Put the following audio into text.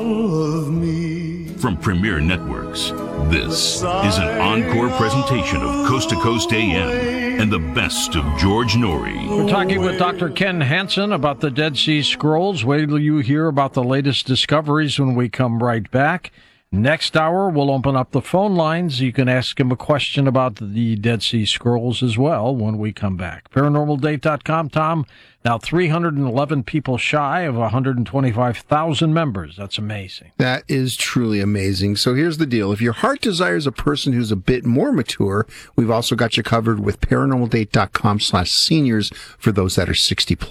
of me. From Premier Networks, this is an encore presentation of Coast to Coast AM and the best of George Norrie. We're talking with Dr. Ken Hansen about the Dead Sea Scrolls. Wait till you hear about the latest discoveries when we come right back. Next hour, we'll open up the phone lines. You can ask him a question about the Dead Sea Scrolls as well when we come back. ParanormalDate.com, Tom. Now 311 people shy of 125,000 members. That's amazing. That is truly amazing. So here's the deal. If your heart desires a person who's a bit more mature, we've also got you covered with ParanormalDate.com/seniors for those that are 60 plus.